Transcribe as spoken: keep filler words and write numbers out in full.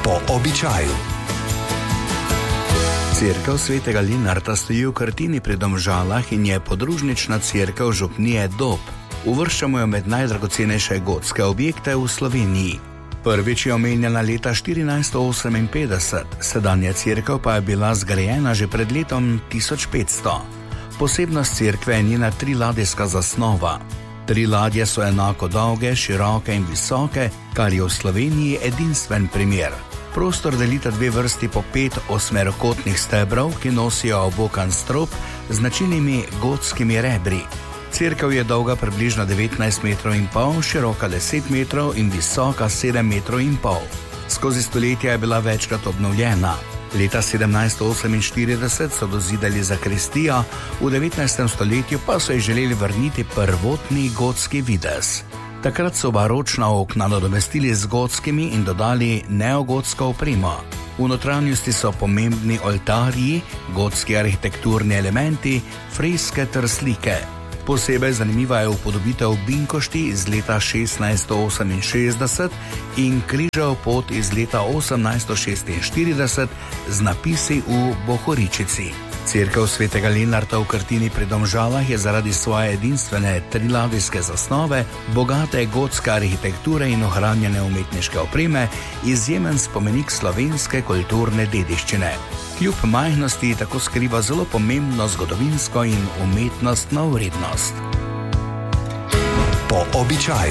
Po običaju. Cerkev svetega Lenarta stoji v Krtini pri Domžalah in je podružnična cerkev župnije Dob. Uvrščamo jo med najdragocenejše gotske objekte v Sloveniji. Prvič je omenjena leta štirinajststo oseminpetdeset, sedanja cerkev pa je bila zgrajena že pred letom tisoč petsto. Posebnost cerkve je njena triladijska zasnova. Tri ladje so enako dolge, široke in visoke, kar je v Sloveniji edinstven primer. Prostor delita dve vrsti po pet osmerokotnih stebrov, ki nosijo obokan strop z značilnimi gotskimi rebri. Cerkev je dolga približno devetnajst metrov in pol, široka deset metrov in visoka sedem metrov in pol. Skozi stoletja je bila večkrat obnovljena. Leta sedemnajststo oseminštirideset so dozidali zakristijo, v devetnajstem stoletju pa so ji želeli vrniti prvotni gotski videz. Takrat so baročna okna nadomestili z gotskimi in dodali neogotsko opremo. V notranjosti so pomembni oltarji, gotski arhitekturni elementi, freske ter slike. Posebej zanimiva je upodobitev binkošti iz leta šestnajststo oseminšestdeset in križev pot iz leta osemnajststo šestinštirideset z napisi v bohoričici. Cerkev svetega Lenarta v Krtini pri Domžalah je zaradi svoje edinstvene triladijske zasnove, bogate gotske arhitekture in ohranjene umetniške opreme izjemen spomenik slovenske kulturne dediščine. Kljub majhnosti tako skriva zelo pomembno zgodovinsko in umetnostno vrednost. Po običaju.